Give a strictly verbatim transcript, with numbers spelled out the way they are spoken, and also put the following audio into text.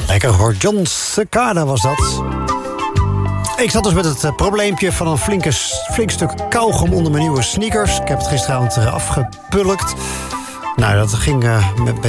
Lekker hoor, John Cicada was dat. Ik zat dus met het uh, probleempje van een flinke, flink stuk kauwgom onder mijn nieuwe sneakers. Ik heb het gisteravond uh, afgepulkt. Nou, dat ging uh, met